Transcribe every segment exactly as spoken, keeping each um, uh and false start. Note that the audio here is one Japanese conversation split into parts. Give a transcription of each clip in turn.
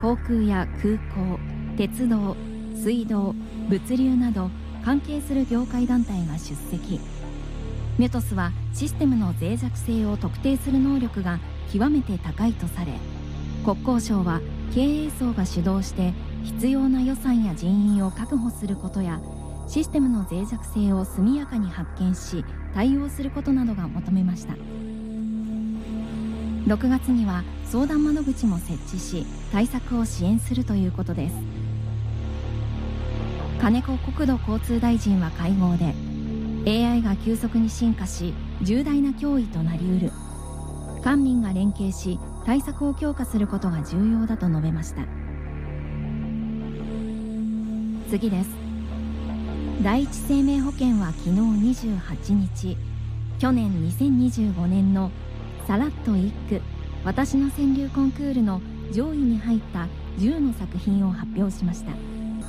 航空や空港、鉄道、水道、物流など関係する業界団体が出席。メトスはシステムの脆弱性を特定する能力が極めて高いとされ、国交省は経営層が主導して必要な予算や人員を確保することや、システムの脆弱性を速やかに発見し対応することなどが求めました。ろくがつには相談窓口も設置し、対策を支援するということです。金子国土交通大臣は会合で、エーアイ が急速に進化し重大な脅威となりうる。官民が連携し対策を強化することが重要だと述べました。次です。第一生命保険は昨日にじゅうはちにち、去年にせんにじゅうごねんのさらっと一句私の川柳コンクールの上位に入ったじゅうの作品を発表しました。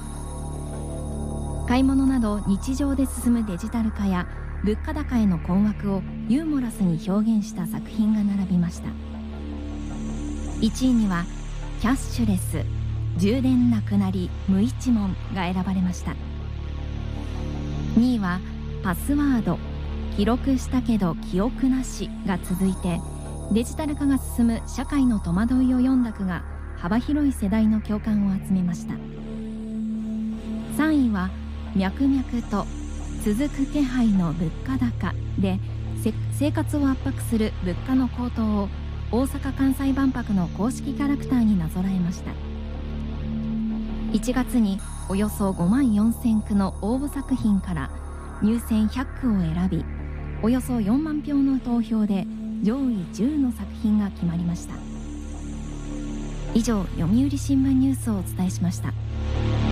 買い物など日常で進むデジタル化や物価高への困惑をユーモラスに表現した作品が並びました。いちいにはキャッシュレス、充電なくなり無一文が選ばれました。にいはパスワード、記録したけど記憶なしが続いて、デジタル化が進む社会の戸惑いを詠んだ句が幅広い世代の共感を集めました。さんいは脈々と続く気配の物価高で、生活を圧迫する物価の高騰を大阪・関西万博の公式キャラクターになぞらえました。いちがつにおよそごまんよんせんくの応募作品から入選ひゃっくを選び、およそよんまんひょうの投票で上位じゅうの作品が決まりました。以上、読売新聞ニュースをお伝えしました。